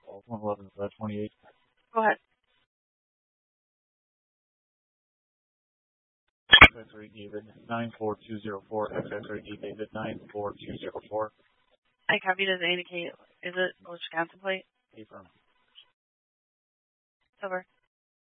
111, Go ahead. XX3 David 94204, XX3 David 94204. I copy. Does it indicate, is it a Wisconsin plate? Affirm. Over.